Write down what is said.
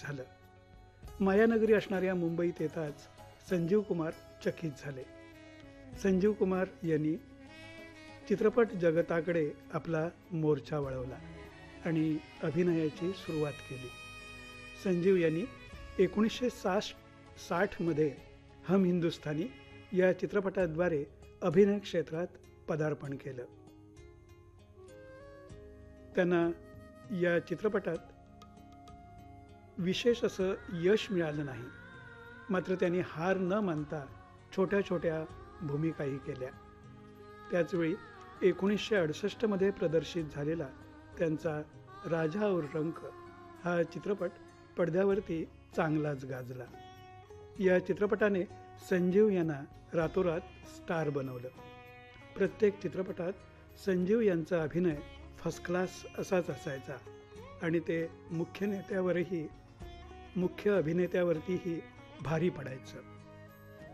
झालं. मायानगरी असणाऱ्या मुंबईत येताच संजीव कुमार चकित झाले. संजीव कुमार यांनी चित्रपट जगताकडे आपला मोर्चा वळवला आणि अभिनयाची सुरुवात केली. संजीव यांनी 1960मध्ये हम हिंदुस्थानी या चित्रपटाद्वारे अभिनय क्षेत्रात पदार्पण केलं. त्यांना या चित्रपटात विशेष असं यश मिळालं नाही, मात्र त्यांनी हार न मानता छोट्या छोट्या भूमिकाही केल्या. त्याचवेळी 1968मध्ये प्रदर्शित झालेला त्यांचा राजा और रंक हा चित्रपट पडद्यावरती चांगलाच गाजला. या चित्रपटाने संजीव यांना रातोरात स्टार बनवलं. प्रत्येक चित्रपटात संजीव यांचा अभिनय फर्स्ट क्लास असाच असायचा आणि ते मुख्य अभिनेत्यावरतीही भारी पडायचं.